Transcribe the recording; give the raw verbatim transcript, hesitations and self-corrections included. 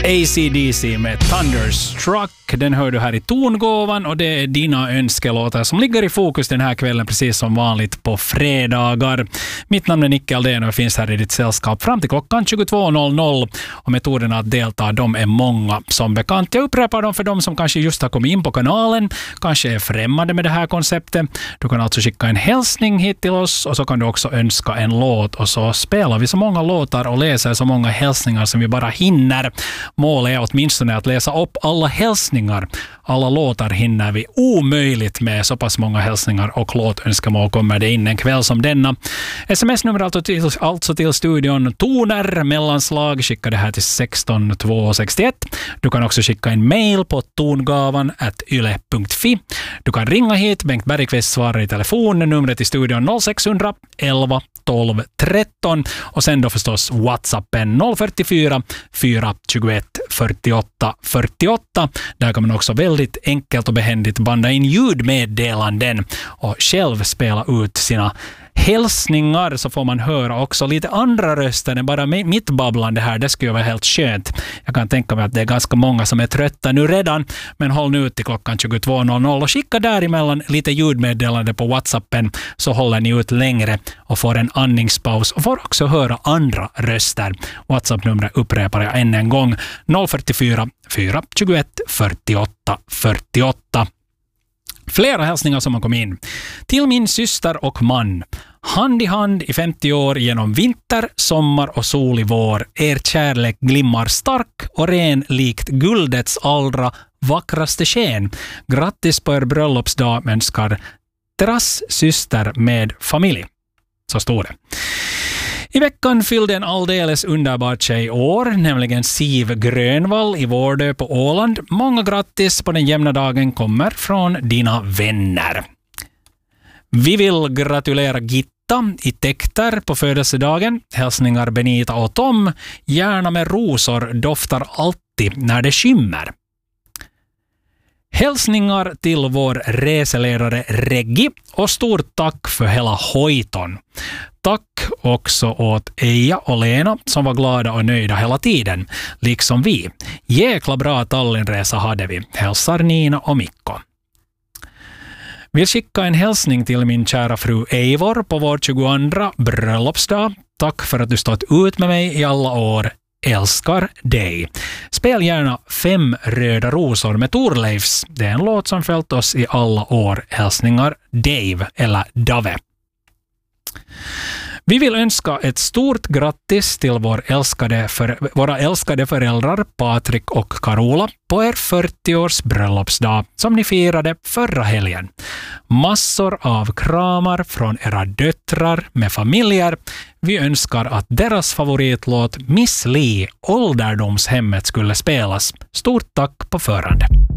A C D C med Thunderstruck. Den hör du här i tongåvan och det är dina önskelåtar som ligger i fokus den här kvällen precis som vanligt på fredagar. Mitt namn är Nicke Aldén och jag finns här i ditt sällskap fram till klockan tjugotvå noll noll och metoderna att delta de är många som bekant. Jag upprepar dem för de som kanske just har kommit in på kanalen, kanske är främmande med det här konceptet. Du kan alltså skicka en hälsning hit till oss och så kan du också önska en låt och så spelar vi så många låtar och läser så många hälsningar som vi bara hinner. Målet är åtminstone att läsa upp alla hälsningar. Alla låtar hinner vi omöjligt med, så pass många hälsningar och låtönskemål kommer det in en kväll som denna. Sms-nummer alltså till, alltså till studion toner mellanslag, skicka det här till sexton tvåhundrasextioett. Du kan också skicka en mail på tongavan at yle punkt fi. Du kan ringa hit, Bengt Bergqvist svarar i telefon, numret i studion noll sex noll noll elva tolv tretton och sen då förstås WhatsAppen noll fyrtiofyra fyra tjugoett fyrtioåtta fyrtioåtta. Där kan man också väldigt enkelt och behändigt banda in ljudmeddelanden och själv spela ut sina hälsningar, så får man höra också lite andra röster än bara mitt babblande här. Det skulle vara helt skönt. Jag kan tänka mig att det är ganska många som är trötta nu redan, men håll nu till klockan tjugotvå noll noll och skicka däremellan lite ljudmeddelande på WhatsAppen, så håller ni ut längre och får en andningspaus och får också höra andra röster. WhatsApp-numret upprepar jag än en gång noll fyrtiofyra fyra tjugoett fyrtioåtta fyrtioåtta. Flera hälsningar som har kommit in. Till min syster och man. Hand i hand i femtio år genom vinter, sommar och solig vår. Er kärlek glimmar stark och ren likt guldets allra vackraste sken. Grattis på er bröllopsdag önskar deras syster med familj. Så står det. I veckan fyllde en alldeles underbar tjej år, nämligen Siv Grönvall i Vårdö på Åland. Många grattis på den jämna dagen kommer från dina vänner. Vi vill gratulera Gitta i Tekter på födelsedagen. Hälsningar Benita och Tom. Gärna med rosor doftar alltid när det skymmer. Hälsningar till vår reseledare Reggi och stort tack för hela hojton. Tack också åt Eja och Lena som var glada och nöjda hela tiden, liksom vi. Jäkla bra Tallinnresa hade vi, hälsar Nina och Mikko. Vill skicka en hälsning till min kära fru Eivor på vår tjugoandra bröllopsdag. Tack för att du stått ut med mig i alla år. Älskar dig. Spel gärna Fem röda rosor med Torleifs. Det är en låt som följt oss i alla år. Hälsningar Dave eller Dave. Vi vill önska ett stort grattis till vår älskade för, våra älskade föräldrar Patrik och Carola på er fyrtio-års bröllopsdag som ni firade förra helgen. Massor av kramar från era döttrar med familjer. Vi önskar att deras favoritlåt Miss Li, ålderdomshemmet, skulle spelas. Stort tack på förhand.